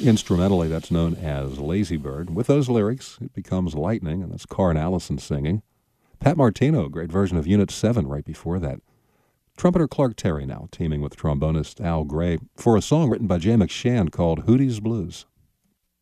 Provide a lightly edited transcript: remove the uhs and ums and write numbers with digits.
Instrumentally, that's known as Lazy Bird. With those lyrics, it becomes Lightning, and that's Carn Allison singing. Pat Martino, great version of Unit 7 right before that. Trumpeter Clark Terry now teaming with trombonist Al Gray for a song written by Jay McShann called Hootie's Blues.